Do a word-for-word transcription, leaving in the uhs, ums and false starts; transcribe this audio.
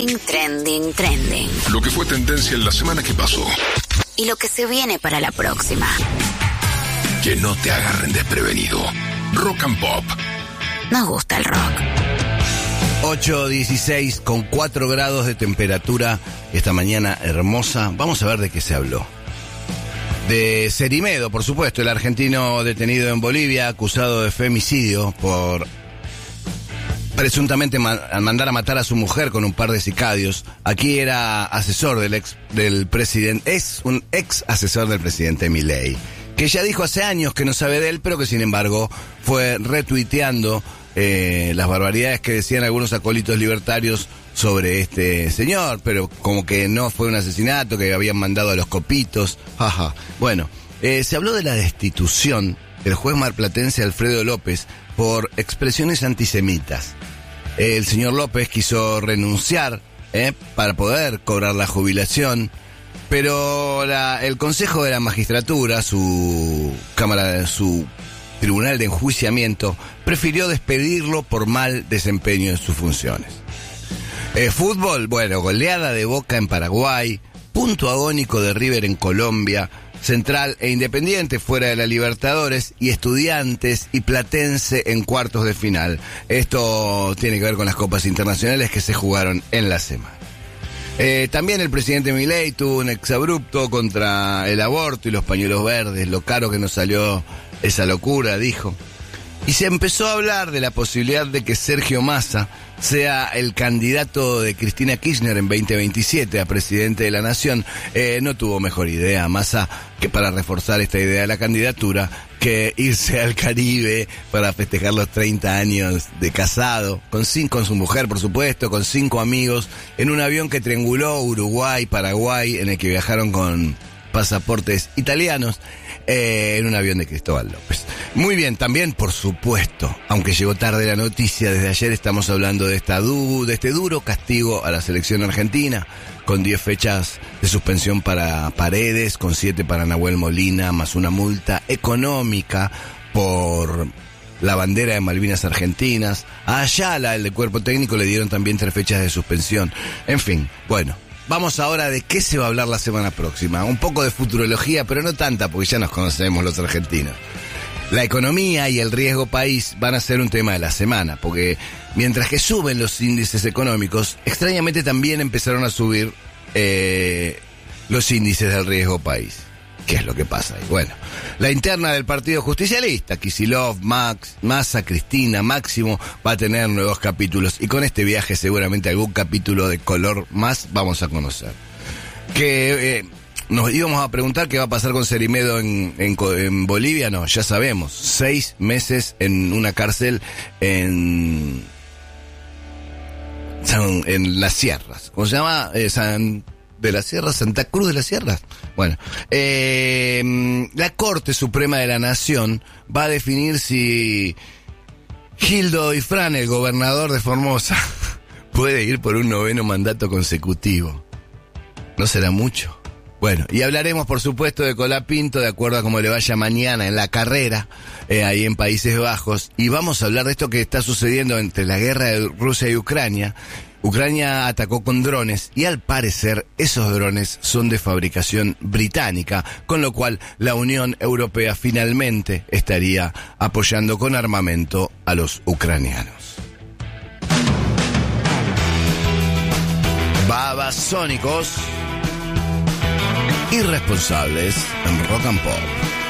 Trending, trending. Lo que fue tendencia en la semana que pasó. Y lo que se viene para la próxima. Que no te agarren desprevenido. Rock and Pop. Nos gusta el rock. ocho dieciséis con cuatro grados de temperatura esta mañana hermosa. Vamos a ver de qué se habló. De Cerimedo, por supuesto, el argentino detenido en Bolivia, acusado de femicidio por presuntamente ma- mandar a matar a su mujer con un par de sicarios. Aquí era asesor del ex del presidente, es un ex asesor del presidente Milei, que ya dijo hace años que no sabe de él, pero que sin embargo fue retuiteando eh, las barbaridades que decían algunos acólitos libertarios sobre este señor, pero como que no fue un asesinato, que habían mandado a los copitos, jaja. Bueno, eh, se habló de la destitución del juez marplatense Alfredo López por expresiones antisemitas. El señor López quiso renunciar eh, para poder cobrar la jubilación, pero la, el Consejo de la Magistratura, su cámara, su tribunal de enjuiciamiento, prefirió despedirlo por mal desempeño en sus funciones. Eh, fútbol, bueno, goleada de Boca en Paraguay, punto agónico de River en Colombia, Central e Independiente fuera de la Libertadores y Estudiantes y Platense en cuartos de final. Esto tiene que ver con las copas internacionales que se jugaron en la semana. Eh, también el presidente Milei tuvo un exabrupto contra el aborto y los pañuelos verdes, lo caro que nos salió esa locura, dijo. Y se empezó a hablar de la posibilidad de que Sergio Massa sea el candidato de Cristina Kirchner en veinte veintisiete a presidente de la Nación. Eh, no tuvo mejor idea Massa que para reforzar esta idea de la candidatura que irse al Caribe para festejar los treinta años de casado, con, cinco, con su mujer, por supuesto, con cinco amigos, en un avión que trianguló Uruguay, Paraguay, en el que viajaron con pasaportes italianos, eh, en un avión de Cristóbal López. Muy bien, también, por supuesto, aunque llegó tarde la noticia, desde ayer estamos hablando de, esta du- de este duro castigo a la selección argentina, con diez fechas de suspensión para Paredes, con siete para Nahuel Molina, más una multa económica por la bandera de Malvinas Argentinas. A Ayala, el de cuerpo técnico, le dieron también tres fechas de suspensión. En fin, bueno. Vamos ahora de qué se va a hablar la semana próxima. Un poco de futurología, pero no tanta, porque ya nos conocemos los argentinos. La economía y el riesgo país van a ser un tema de la semana, porque mientras que suben los índices económicos, extrañamente también empezaron a subir eh, los índices del riesgo país. ¿Qué es lo que pasa ahí? Bueno, la interna del Partido Justicialista, Kicillof, Max, Massa, Cristina, Máximo, va a tener nuevos capítulos y con este viaje seguramente algún capítulo de color más vamos a conocer. Que eh, nos íbamos a preguntar qué va a pasar con Cerimedo en, en, en Bolivia, no, ya sabemos, seis meses en una cárcel en, San, en las sierras, ¿cómo se llama? Eh, San... de la Sierra, Santa Cruz de las Sierras. Bueno, eh, la Corte Suprema de la Nación va a definir si Gildo Ifrán, el gobernador de Formosa, puede ir por un noveno mandato consecutivo. ¿No será mucho? Bueno, y hablaremos por supuesto de Colapinto, de acuerdo a cómo le vaya mañana en la carrera, eh, ahí en Países Bajos, y vamos a hablar de esto que está sucediendo entre la guerra de Rusia y Ucrania. Ucrania atacó con drones y al parecer esos drones son de fabricación británica, con lo cual la Unión Europea finalmente estaría apoyando con armamento a los ucranianos. Babasónicos irresponsables en Rock and Pop.